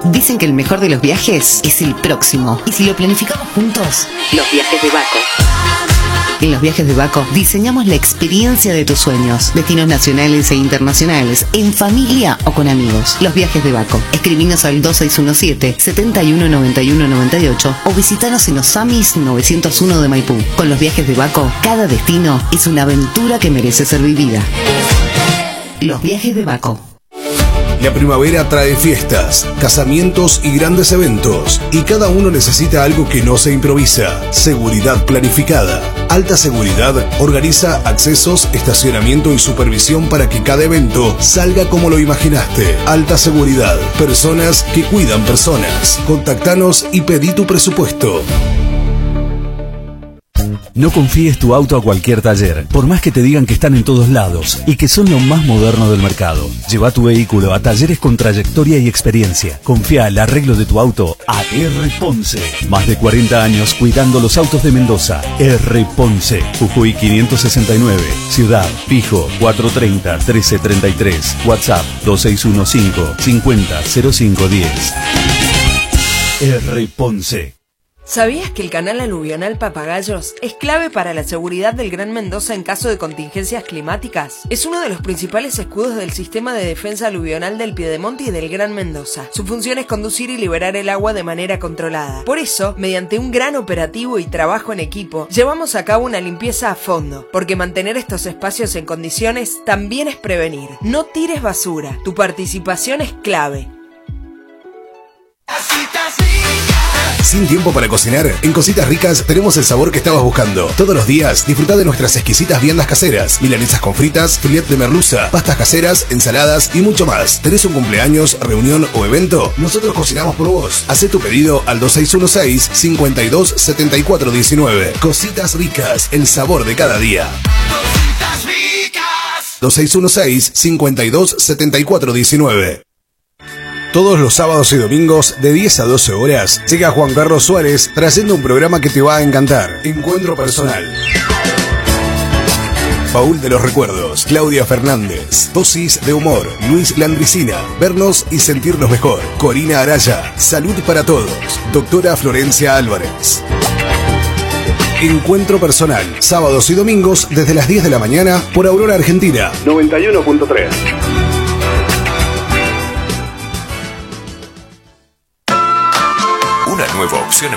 Dicen que el mejor de los viajes es el próximo. Y si lo planificamos juntos, los viajes de Baco. En los viajes de Baco diseñamos la experiencia de tus sueños. Destinos nacionales e internacionales, en familia o con amigos. Los viajes de Baco. Escribinos al 2617 71 91 98 o visitanos en Osamis 901 de Maipú. Con los viajes de Baco, cada destino es una aventura que merece ser vivida. Los viajes de Baco. La primavera trae fiestas, casamientos y grandes eventos, y cada uno necesita algo que no se improvisa. Seguridad planificada. Alta Seguridad organiza accesos, estacionamiento y supervisión para que cada evento salga como lo imaginaste. Alta Seguridad. Personas que cuidan personas. Contactanos y pedí tu presupuesto. No confíes tu auto a cualquier taller, por más que te digan que están en todos lados y que son lo más moderno del mercado. Lleva tu vehículo a talleres con trayectoria y experiencia. Confía el arreglo de tu auto a R. Ponce. Más de 40 años cuidando los autos de Mendoza. R. Ponce, Jujuy 569. Ciudad, fijo 430-1333. WhatsApp 2615-500510. R. Ponce. ¿Sabías que el canal aluvional Papagayos es clave para la seguridad del Gran Mendoza en caso de contingencias climáticas? Es uno de los principales escudos del sistema de defensa aluvional del Piedemonte y del Gran Mendoza. Su función es conducir y liberar el agua de manera controlada. Por eso, mediante un gran operativo y trabajo en equipo, llevamos a cabo una limpieza a fondo, porque mantener estos espacios en condiciones también es prevenir. No tires basura, tu participación es clave. ¿Sin tiempo para cocinar? En Cositas Ricas tenemos el sabor que estabas buscando. Todos los días disfruta de nuestras exquisitas viandas caseras, milanesas con fritas, filet de merluza, pastas caseras, ensaladas y mucho más. ¿Tenés un cumpleaños, reunión o evento? Nosotros cocinamos por vos. Hacé tu pedido al 2616-527419. Cositas Ricas, el sabor de cada día. Cositas Ricas. 2616-527419. Todos los sábados y domingos de 10 a 12 horas llega Juan Carlos Suárez trayendo un programa que te va a encantar. Encuentro Personal. Baúl de los Recuerdos, Claudia Fernández, Dosis de Humor, Luis Landricina, Vernos y Sentirnos Mejor, Corina Araya, Salud para Todos, Doctora Florencia Álvarez. Encuentro Personal, sábados y domingos desde las 10 de la mañana por Aurora Argentina 91.3. Una nueva opción